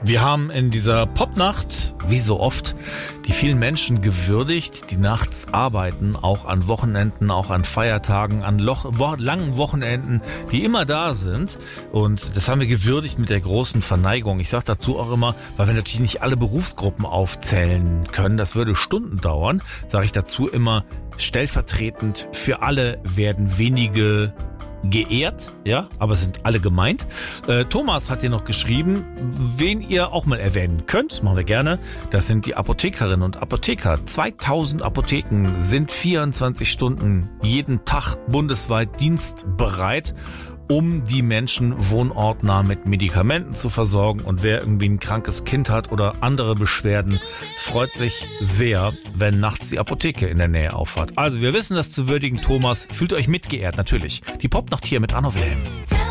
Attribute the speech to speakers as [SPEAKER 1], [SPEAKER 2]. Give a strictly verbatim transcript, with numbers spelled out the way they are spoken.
[SPEAKER 1] Wir haben in dieser Popnacht, wie so oft, die vielen Menschen gewürdigt, die nachts arbeiten, auch an Wochenenden, auch an Feiertagen, an Loch, wo, langen Wochenenden, die immer da sind. Und das haben wir gewürdigt mit der großen Verneigung. Ich sage dazu auch immer, weil wir natürlich nicht alle Berufsgruppen aufzählen können, das würde Stunden dauern, sage ich dazu immer, stellvertretend für alle werden wenige geehrt, ja, aber es sind alle gemeint. Äh, Thomas hat hier noch geschrieben, wen ihr auch mal erwähnen könnt, das machen wir gerne, das sind die Apothekerinnen und Apotheker. zweitausend Apotheken sind vierundzwanzig Stunden jeden Tag bundesweit dienstbereit, um die Menschen wohnortnah mit Medikamenten zu versorgen. Und wer irgendwie ein krankes Kind hat oder andere Beschwerden, freut sich sehr, wenn nachts die Apotheke in der Nähe aufhat. Also wir wissen das zu würdigen, Thomas. Fühlt euch mitgeehrt, natürlich. Die Popnacht hier mit Arno Wilhelm.